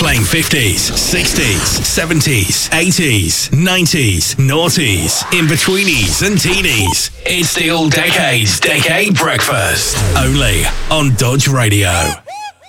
Playing 50s, 60s, 70s, 80s, 90s, noughties, in-betweenies and teenies. It's the All Decades Decade Breakfast. Only on Dodge Radio.